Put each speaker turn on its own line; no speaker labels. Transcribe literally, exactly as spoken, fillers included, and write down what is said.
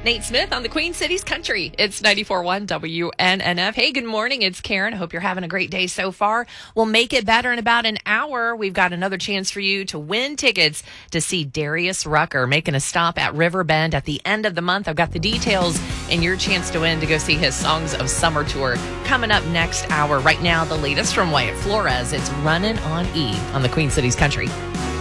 Nate Smith on the Queen Cities Country. It's ninety-four point one W N N F. Hey, good morning. It's Karen. I hope you're having a great day so far. We'll make it better in about an hour. We've got another chance for you to win tickets to see Darius Rucker making a stop at Riverbend at the end of the month. I've got the details and your chance to win to go see his Songs of Summer tour coming up next hour. Right now, the latest from Wyatt Flores. It's Running on E on the Queen Cities Country.